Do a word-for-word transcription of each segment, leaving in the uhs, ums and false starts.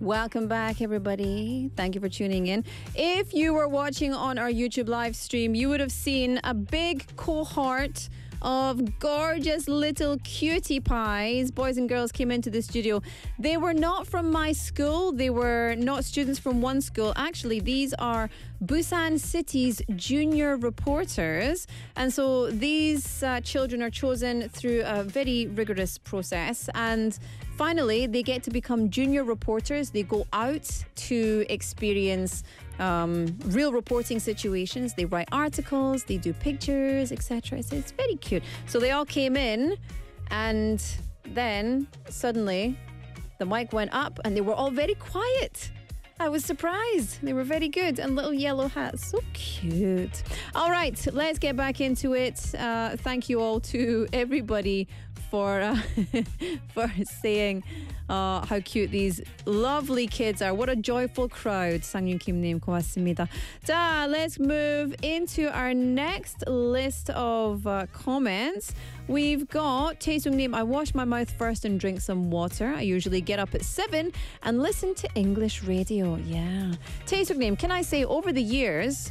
Welcome back, everybody. Thank you for tuning in. If you were watching on our YouTube live stream, you would have seen a big cohort of gorgeous little cutie pies. Boys and girls came into the studio. They were not from my school. They were not students from one school. Actually, these are Busan City's junior reporters. And so these uh, children are chosen through a very rigorous process. And finally, they get to become junior reporters. They go out to experience um, real reporting situations. They write articles, they do pictures, et cetera. So it's very cute. So they all came in, and then suddenly the mic went up, and they were all very quiet. I was surprised. They were very good. And little yellow hats. So cute. All right, let's get back into it. Uh, thank you all to everybody for uh, for saying uh, how cute these lovely kids are. What a joyful crowd. Sang-Yun Kim-님 고맙습니다. 자, let's move into our next list of uh, comments. We've got Taesung-님, I wash my mouth first and drink some water. I usually get up at seven and listen to English radio. Yeah. Taesung-님, can I say over the years,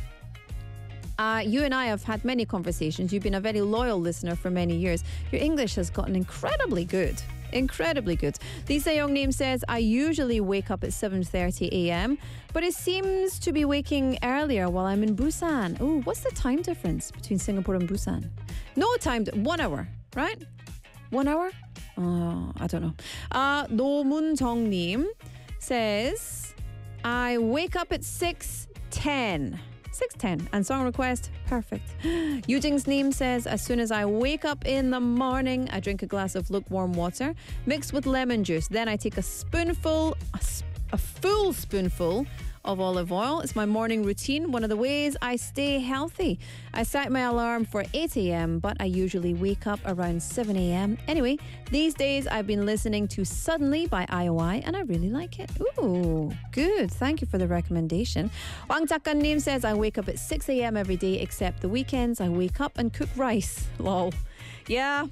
Uh, you and I have had many conversations. You've been a very loyal listener for many years. Your English has gotten incredibly good. Incredibly good. Lisa Young-nim says, I usually wake up at seven thirty a.m., but it seems to be waking earlier while I'm in Busan. Oh, what's the time difference between Singapore and Busan? No time, one hour, right? One hour? Oh, I don't know. Uh, 노문정님 says, I wake up at six ten. six ten and song request perfect. Yujing's name says, as soon as I wake up in the morning, I drink a glass of lukewarm water mixed with lemon juice. Then I take a spoonful, a, sp- a full spoonful of olive oil. It's my morning routine, one of the ways I stay healthy. I set my alarm for eight a.m., but I usually wake up around seven a.m. Anyway, these days I've been listening to Suddenly by I O I, and I really like it. Ooh, good. Thank you for the recommendation. Wang Jakanim says, I wake up at six a.m. every day except the weekends. I wake up and cook rice. Lol. Yeah.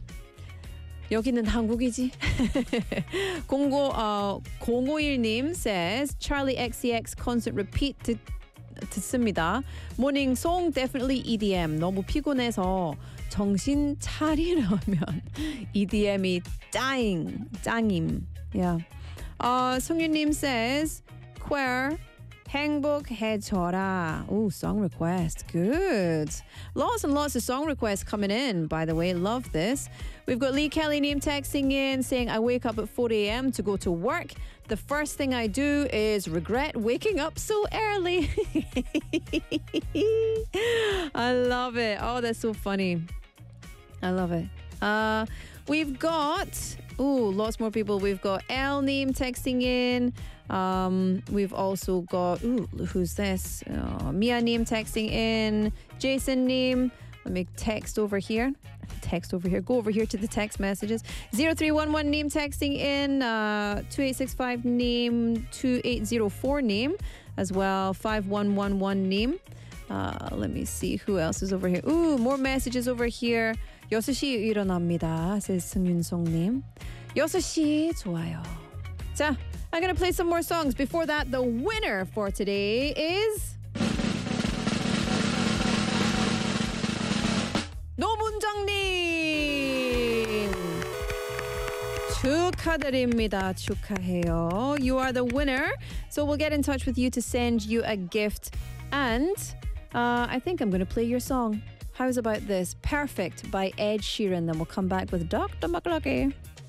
여기는 한국이지. 공고, 어, 공오일님 says, Charlie X C X concert repeat 듣, 듣습니다. Morning song definitely E D M. 너무 피곤해서 정신 차리려면 E D M이 짱, 짱임. Yeah. Uh, 성윤님 says, Queer. 행복해져라. Ooh, song request. Good. Lots and lots of song requests coming in, by the way. Love this. We've got Lee Kelly name texting in saying, I wake up at four a.m. to go to work. The first thing I do is regret waking up so early. I love it. Oh, that's so funny. I love it. Uh, we've got... Ooh, lots more people. We've got L name texting in. Um, we've also got, ooh, who's this? Uh, Mia name texting in. Jason name. Let me text over here. Text over here. Go over here to the text messages. zero three one one name texting in. Uh, two eight six five name. two eight zero four name as well. five one one one name. Uh, let me see who else is over here. Ooh, more messages over here. 여섯 시 일어납니다. says 승윤송님. 여섯 시 좋아요. 자, I'm going to play some more songs. Before that, the winner for today is... 노문정님! 축하드립니다. 축하해요. You are the winner. So we'll get in touch with you to send you a gift. And uh, I think I'm going to play your song. How's about this? Perfect by Ed Sheeran. Then we'll come back with Doctor McLucky.